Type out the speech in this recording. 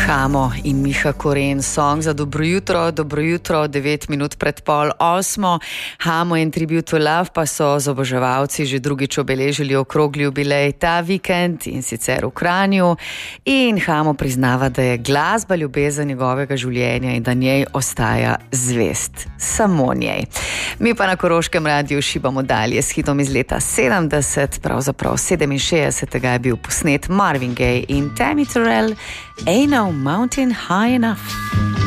Hamo in Miha Koren, song za dobro jutro, 9 minut pred 7:30. Hamo in Tribute to Love pa so z oboževalci že drugič obeležili okrogli jubilej ta vikend in sicer v Kranju. In Hamo priznava, da je glasba ljubezen njegovega življenja in da njej ostaja zvest. Samo njej. Mi pa na Koroškem radiju šibamo dalje s hitom iz leta 70, pravzaprav 67. je bil posnet Marvin Gaye in Tammy Terrell, Ain't No Mountain High Enough.